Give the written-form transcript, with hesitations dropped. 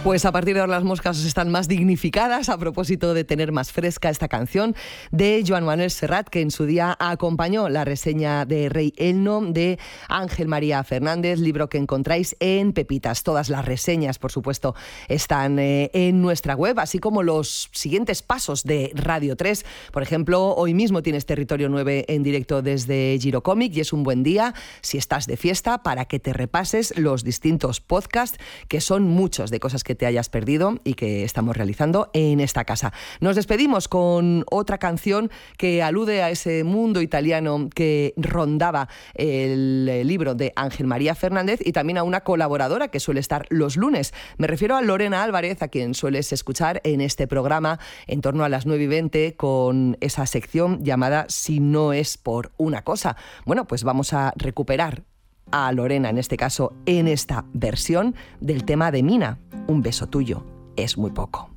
Pues a partir de ahora las moscas están más dignificadas a propósito de tener más fresca esta canción de Joan Manuel Serrat, que en su día acompañó la reseña de Rei Elno de Ángel María Fernández, libro que encontráis en Pepitas. Todas las reseñas, por supuesto, están en nuestra web, así como los siguientes pasos de Radio 3. Por ejemplo, hoy mismo tienes Territorio 9 en directo desde Girocómic y es un buen día, si estás de fiesta, para que te repases los distintos podcasts, que son muchos, de cosas que te hayas perdido y que estamos realizando en esta casa. Nos despedimos con otra canción que alude a ese mundo italiano que rondaba el libro de Ángel María Fernández y también a una colaboradora que suele estar los lunes. Me refiero a Lorena Álvarez, a quien sueles escuchar en este programa en torno a las 9:20 con esa sección llamada Si no es por una cosa. Bueno, pues vamos a recuperar a Lorena, en este caso, en esta versión del tema de Mina. Un beso tuyo es muy poco.